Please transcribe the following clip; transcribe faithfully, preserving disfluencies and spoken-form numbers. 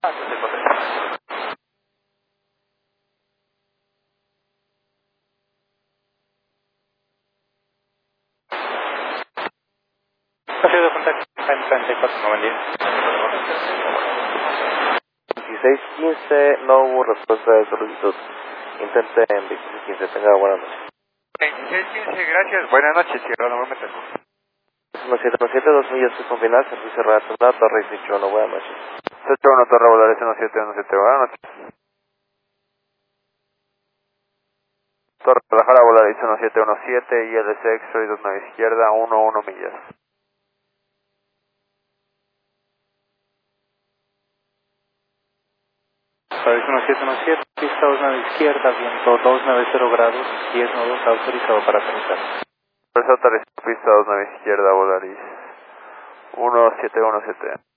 Ah, sí, correcto. Partido de contacto treinta y cuatro noventa. dieciséis quince, no hubo respuesta de solicitud. Intente en veintiséis quince, tenga buenas noches. veintiséis quince, gracias. Buenas noches, Sierra, no me meto. uno siete uno siete, dos millas que combinar, servicio rato, Torre dieciocho uno, buenas noches. setenta y uno, Torre Volaris uno siete uno siete, buenas noches. Torre Guadalajara, Volaris uno siete uno siete, I L C X-Ray dos nueve izquierda, uno uno millas. Volaris uno siete uno siete, pista dos nueve izquierda, viento doscientos noventa grados, diez nodos, autorizado para aterrizar. Pista dos nueve izquierda, Volaris uno siete uno siete.